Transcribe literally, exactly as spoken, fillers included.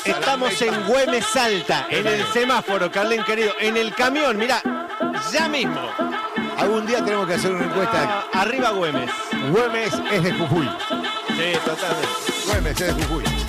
Estamos en Güemes Salta, en el semáforo, Carlén querido, en el camión, mirá, ya mismo. Algún día tenemos que hacer una encuesta. Ah, arriba Güemes. Güemes es de Jujuy. Sí, totalmente. Güemes es de Jujuy.